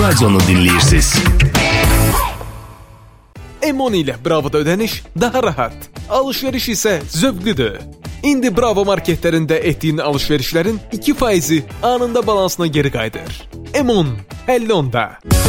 Radionu dinləyirsiniz. M10 ilə Bravo'da ödəniş daha rahat, alışveriş isə zövqlüdür. İndi Bravo marketlərində etdiyin alışverişlərin 2%-i anında balansına geri qayıdır. M10, 50 onda.